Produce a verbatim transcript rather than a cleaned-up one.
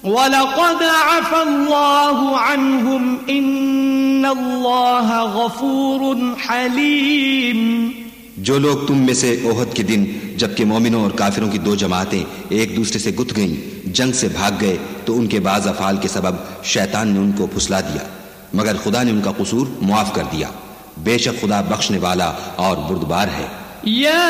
वलक़द अफ़ल्लाहु अन्हुम इन्नल्लाह गफ़ूरुन हलीम। जो लोग तुम में से ओहद के दिन, जबकि मोमिनों और काफिरों की दो जमातें एक दूसरे से गुथ गईं, जंग से भाग गए तो उनके बाज अफाल के सबब शैतान ने उनको फुसला दिया, मगर खुदा ने उनका कसूर मुआफ कर दिया। बेशक खुदा बख्शने वाला और बुर्दबार है।